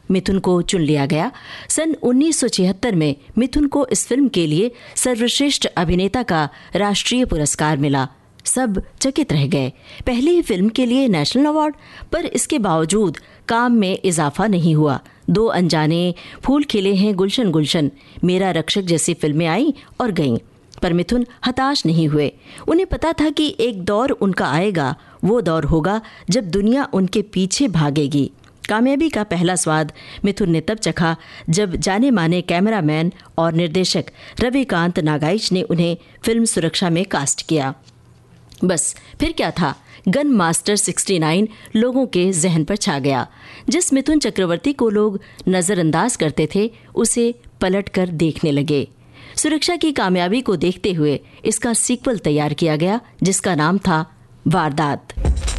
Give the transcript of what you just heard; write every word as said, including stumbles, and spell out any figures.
मिथुन को चुन लिया गया। सन उन्नीस सौ छिहत्तर में मिथुन को इस फिल्म के लिए सर्वश्रेष्ठ अभिनेता का राष्ट्रीय पुरस्कार मिला। सब चकित रह गए। पहली ही फिल्म के लिए नेशनल अवार्ड, पर इसके बावजूद काम में इजाफा नहीं हुआ। दो अनजाने, फूल खिले हैं गुलशन गुलशन, मेरा रक्षक जैसी फिल्में आईं और गईं, पर मिथुन हताश नहीं हुए। उन्हें पता था कि एक दौर उनका आएगा, वो दौर होगा जब दुनिया उनके पीछे भागेगी। कामयाबी का पहला स्वाद मिथुन ने तब चखा जब जाने माने कैमरामैन और निर्देशक रविकांत नागाइच ने उन्हें फिल्म सुरक्षा में कास्ट किया। बस फिर क्या था, गन मास्टर उनहत्तर लोगों के जहन पर छा गया। जिस मिथुन चक्रवर्ती को लोग नजरअंदाज करते थे, उसे पलट कर देखने लगे। सुरक्षा की कामयाबी को देखते हुए इसका सीक्वल तैयार किया गया, जिसका नाम था वारदात।